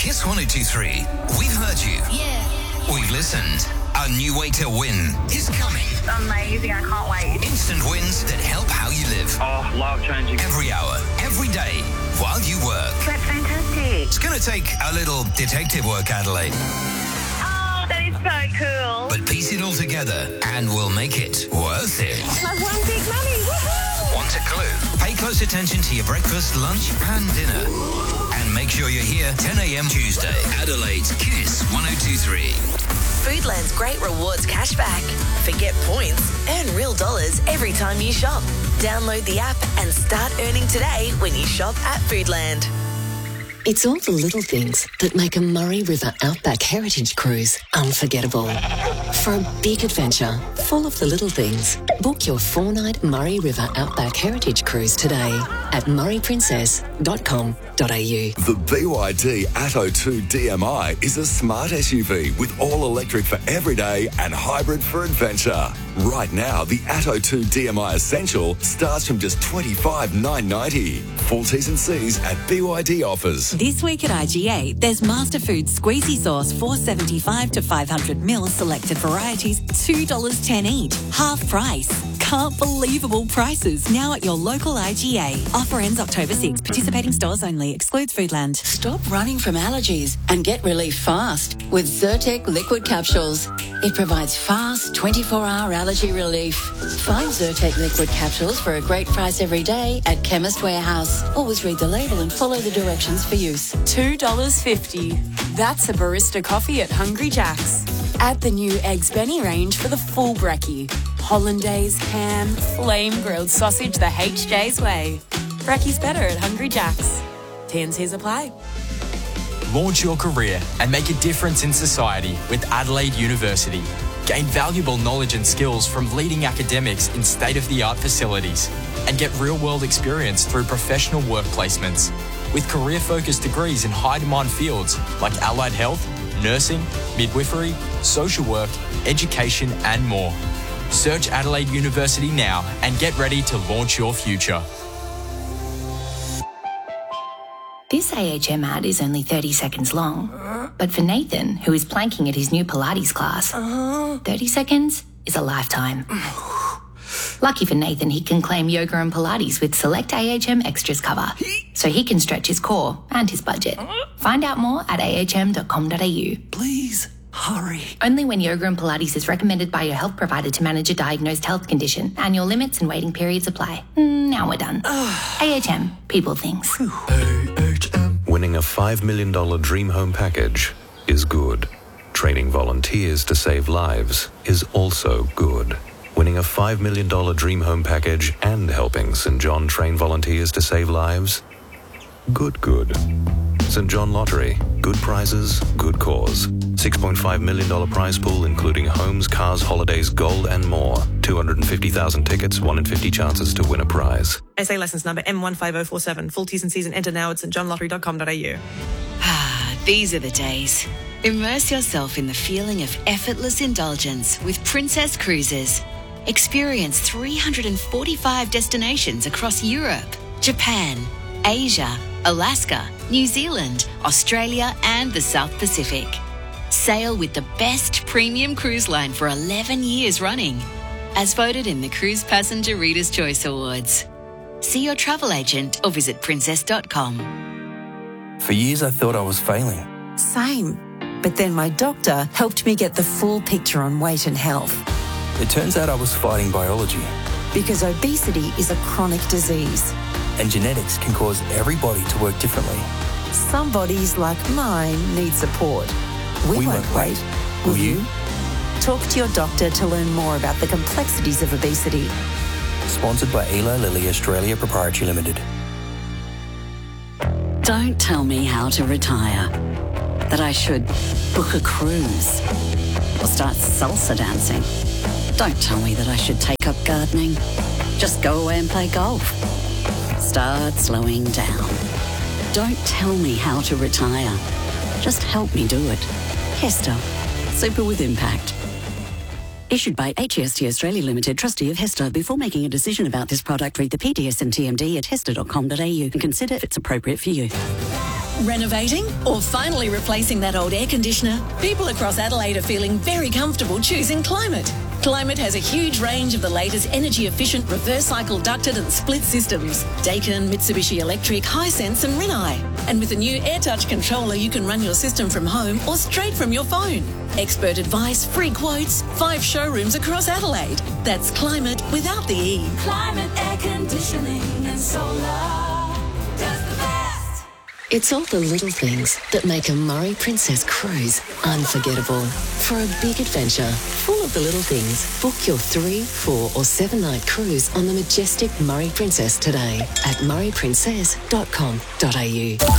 Kiss 102.3, we've heard you. Yeah. We've listened. A new way to win is coming. Amazing, I can't wait. Instant wins that help how you live. Oh, life-changing. Every hour, every day, while you work. That's fantastic. It's going to take a little detective work, Adelaide. Oh, that is so cool. But piece it all together and we'll make it worth it. I've won big money. Woohoo! Want a clue? Pay close attention to your breakfast, lunch and dinner. And make sure you're here 10 a.m. Tuesday. Adelaide's Kiss 102.3. Foodland's great rewards cashback. Forget points, earn real dollars every time you shop. Download the app and start earning today when you shop at Foodland. It's all the little things that make a Murray River Outback Heritage Cruise unforgettable. For a big adventure full of the little things, book your 4-night Murray River Outback Heritage Cruise today at murrayprincess.com.au. The BYD Atto 2 DMI is a smart SUV with all-electric for everyday and hybrid for adventure. Right now, the Atto 2 DMI Essential starts from just $25,990. Full T's and C's at BYD offers. This week at IGA, there's Masterfoods Squeezy Sauce, $4.75 to 500ml, selected varieties, $2.10 each, half price. Can't believable prices now at your local IGA. Offer ends October 6. Participating stores only. Excludes Foodland. Stop running from allergies and get relief fast with Zyrtec liquid capsules. It provides fast 24-hour allergy relief. Find Zyrtec liquid capsules for a great price every day at Chemist Warehouse. Always read the label and follow the directions for use. $2.50. That's a barista coffee at Hungry Jack's. Add the new Eggs Benny range for the full brekkie. Hollandaise, ham, flame-grilled sausage the HJ's way. Brekkie's better at Hungry Jack's. T&Cs apply. Launch your career and make a difference in society with Adelaide University. Gain valuable knowledge and skills from leading academics in state-of-the-art facilities and get real-world experience through professional work placements. With career-focused degrees in high-demand fields like allied health, nursing, midwifery, social work, education and more. Search Adelaide University now and get ready to launch your future. This AHM ad is only 30 seconds long, but for Nathan, who is planking at his new Pilates class, 30 seconds is a lifetime. Lucky for Nathan, he can claim yoga and Pilates with select AHM extras cover, so he can stretch his core and his budget. Find out more at ahm.com.au. Please, hurry. Only when yoga and Pilates is recommended by your health provider to manage a diagnosed health condition. Annual limits and waiting periods apply. Now we're done. AHM, people things. Winning a $5 million dream home package is good. Training volunteers to save lives is also good. Winning a $5 million dream home package and helping St. John train volunteers to save lives? Good. St. John Lottery. Good prizes, good cause. $6.5 million prize pool including homes, cars, holidays, gold and more. 250,000 tickets, 1 in 50 chances to win a prize. SA licence number M15047. Full T's and C's and enter now at stjohnlottery.com.au. These are the days. Immerse yourself in the feeling of effortless indulgence with Princess Cruises. Experience 345 destinations across Europe, Japan, Asia, Alaska, New Zealand, Australia and the South Pacific. Sail with the best premium cruise line for 11 years running, as voted in the Cruise Passenger Reader's Choice Awards. See your travel agent or visit princess.com. For years I thought I was failing. Same. But then my doctor helped me get the full picture on weight and health. It turns out I was fighting biology. Because obesity is a chronic disease. And genetics can cause every body to work differently. Some bodies, like mine, need support. We won't wait. Will you? Talk to your doctor to learn more about the complexities of obesity. Sponsored by Eli Lilly Australia Proprietary Limited. Don't tell me how to retire. That I should book a cruise or start salsa dancing. Don't tell me that I should take up gardening. Just go away and play golf. Start slowing down. Don't tell me how to retire. Just help me do it. Hester. Super with impact. Issued by HEST Australia Limited, trustee of Hester. Before making a decision about this product, read the PDS and TMD at hester.com.au and consider if it's appropriate for you. Renovating? Or finally replacing that old air conditioner? People across Adelaide are feeling very comfortable choosing Climate. Climate has a huge range of the latest energy-efficient reverse cycle ducted and split systems. Daikin, Mitsubishi Electric, Hisense and Rinnai. And with the new AirTouch controller, you can run your system from home or straight from your phone. Expert advice, free quotes, 5 showrooms across Adelaide. That's Climate without the E. Climate air conditioning and solar does the best. It's all the little things that make a Murray Princess cruise unforgettable. For a big adventure full of the little things, book your 3, 4 or 7-night cruise on the majestic Murray Princess today at murrayprincess.com.au.